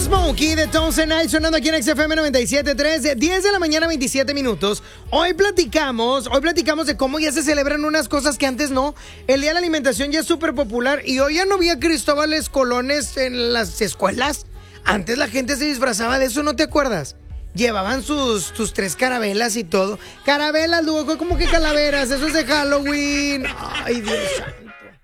Smokey de Tones Night sonando aquí en XFM 97.3, 10 de la mañana, 27 minutos. Hoy platicamos de cómo ya se celebran unas cosas que antes no. El Día de la Alimentación ya es súper popular y hoy ya no había Cristóbales Colones en las escuelas. Antes la gente se disfrazaba de eso, ¿no te acuerdas? Llevaban sus 3 carabelas y todo. Carabelas, luego como que calaveras, eso es de Halloween. Ay, Dios.